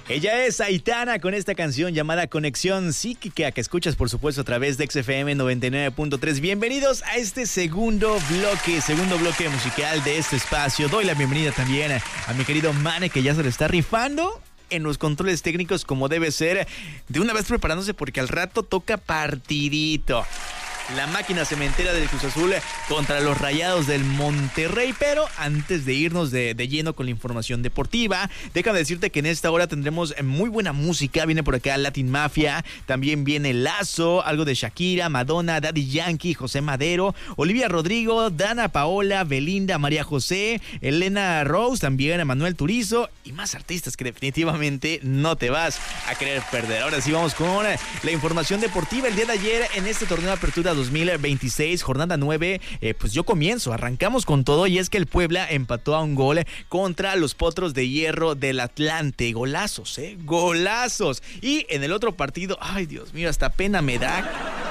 Ella es Aitana con esta canción llamada Conexión Psíquica, que escuchas por supuesto a través de XFM 99.3. Bienvenidos a este segundo bloque musical de este espacio. Doy la bienvenida también a mi querido Mane, que ya se le está rifando en los controles técnicos como debe ser, de una vez preparándose porque al rato toca partidito. La máquina cementera del Cruz Azul contra los Rayados del Monterrey. Pero antes de irnos de lleno con la información deportiva, déjame decirte que en esta hora tendremos muy buena música. Viene por acá Latin Mafia, también viene Lazo, algo de Shakira, Madonna, Daddy Yankee, José Madero, Olivia Rodrigo, Dana Paola, Belinda, María José, Elena Rose, también Manuel Turizo y más artistas que definitivamente no te vas a querer perder. Ahora sí vamos con la información deportiva. El día de ayer en este torneo de apertura 2026, jornada 9, pues arrancamos con todo, y es que el Puebla empató a un gol contra los Potros de Hierro del Atlante. Golazos, golazos. Y en el otro partido, ay Dios mío, hasta pena me da.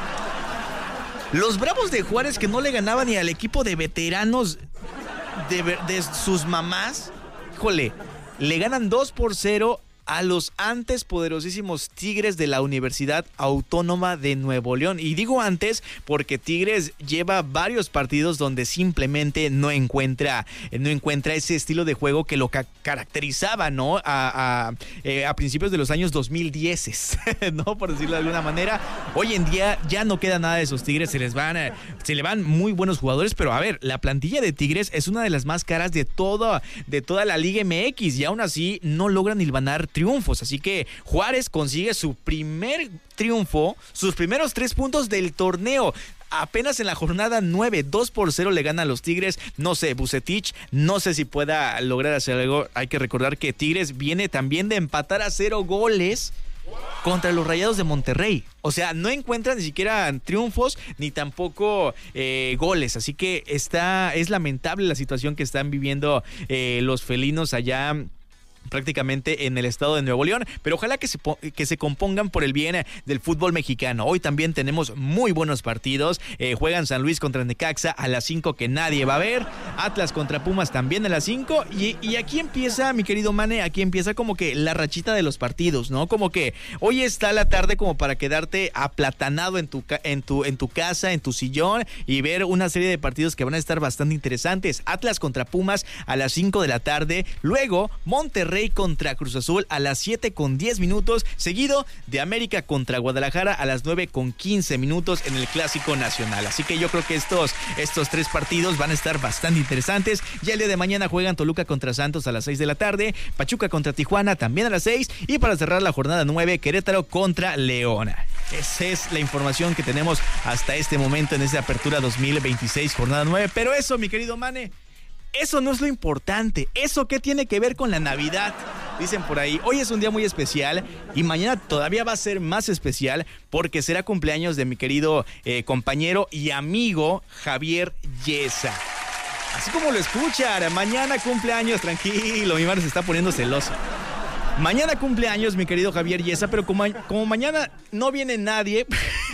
Los Bravos de Juárez, que no le ganaban ni al equipo de veteranos de sus mamás, híjole, le ganan 2-0 a los antes poderosísimos Tigres de la Universidad Autónoma de Nuevo León. Y digo antes porque Tigres lleva varios partidos donde simplemente no encuentra ese estilo de juego que lo caracterizaba, ¿no? A principios de los años 2010, ¿no? Por decirlo de alguna manera. Hoy en día ya no queda nada de esos Tigres, se le van muy buenos jugadores, pero a ver, la plantilla de Tigres es una de las más caras de toda la Liga MX, y aún así no logran hilvanar triunfos. Así que Juárez consigue su primer triunfo, sus primeros 3 puntos del torneo. Apenas en la jornada 9, 2-0 le gana a los Tigres. No sé, Vucetich, no sé si pueda lograr hacer algo. Hay que recordar que Tigres viene también de empatar a 0 goles contra los Rayados de Monterrey. O sea, no encuentran ni siquiera triunfos ni tampoco goles. Así que es lamentable la situación que están viviendo los felinos allá prácticamente en el estado de Nuevo León, pero ojalá que se compongan por el bien del fútbol mexicano. Hoy también tenemos muy buenos partidos. Juegan San Luis contra Necaxa a las 5, que nadie va a ver. Atlas contra Pumas también a las 5. Y aquí empieza, mi querido Mane, aquí empieza como que la rachita de los partidos, ¿no? Como que hoy está la tarde como para quedarte aplatanado en tu casa, en tu sillón, y ver una serie de partidos que van a estar bastante interesantes. Atlas contra Pumas a las 5 de la tarde. Luego, Monterrey contra Cruz Azul a las 7:10, seguido de América contra Guadalajara a las 9:15 en el Clásico Nacional. Así que yo creo que estos 3 partidos van a estar bastante interesantes. Ya el día de mañana juegan Toluca contra Santos a las 6 de la tarde, Pachuca contra Tijuana también a las 6, y para cerrar la jornada 9, Querétaro contra Leona. Esa es la información que tenemos hasta este momento en esta apertura 2026, jornada 9. Pero eso, mi querido Mane, eso no es lo importante. ¿Eso qué tiene que ver con la Navidad? Dicen por ahí, hoy es un día muy especial y mañana todavía va a ser más especial porque será cumpleaños de mi querido compañero y amigo Javier Yesa. Así como lo escuchan, mañana cumpleaños, tranquilo, mi madre se está poniendo celoso. Mañana cumpleaños mi querido Javier Yesa, pero como mañana no viene nadie,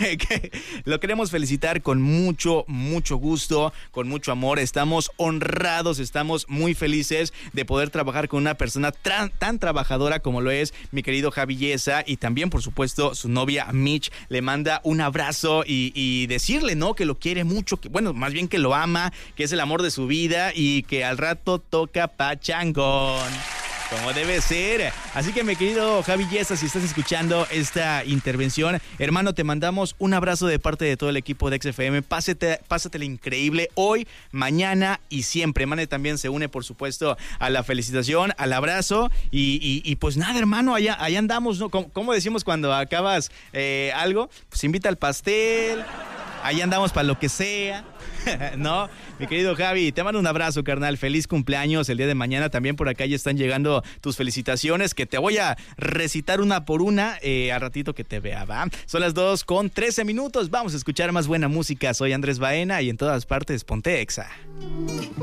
lo queremos felicitar con mucho gusto, con mucho amor. Estamos honrados, estamos muy felices de poder trabajar con una persona tan trabajadora como lo es mi querido Javi Yesa, y también por supuesto su novia Mitch le manda un abrazo y decirle, ¿no?, que lo quiere mucho, que bueno, más bien que lo ama, que es el amor de su vida y que al rato toca pachangón, como debe ser. Así que mi querido Javi Yesa, si estás escuchando esta intervención, hermano, te mandamos un abrazo de parte de todo el equipo de XFM. Pásatela increíble hoy, mañana y siempre. Mane también se une, por supuesto, a la felicitación, al abrazo y pues nada, hermano, allá andamos, ¿no? ¿Cómo decimos cuando acabas algo? Pues invita al pastel, allá andamos para lo que sea, ¿no? Mi querido Javi, te mando un abrazo, carnal. Feliz cumpleaños el día de mañana. También por acá ya están llegando tus felicitaciones, que te voy a recitar una por una al ratito que te vea, ¿va? Son las 2:13. Vamos a escuchar más buena música. Soy Andrés Baena y en todas partes ponte Exa.